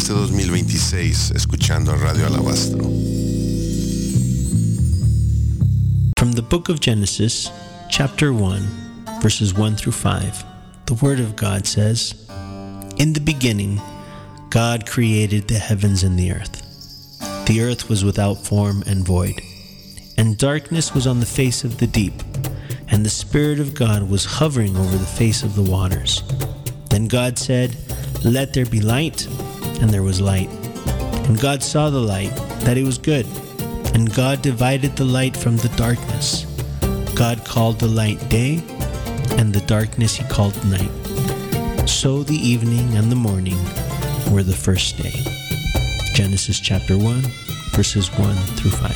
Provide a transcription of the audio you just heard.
este 2026 escuchando a Radio Alabastro. From the book of Genesis, chapter 1, verses 1 through 5, the Word of God says, "In the beginning, God created the heavens and the earth. The earth was without form and void, and darkness was on the face of the deep, and the Spirit of God was hovering over the face of the waters. Then God said, 'Let there be light,' and there was light. And God saw the light, that it was good. And God divided the light from the darkness. God called the light day, and the darkness he called night. So the evening and the morning were the first day." Genesis chapter 1, verses 1 through 5.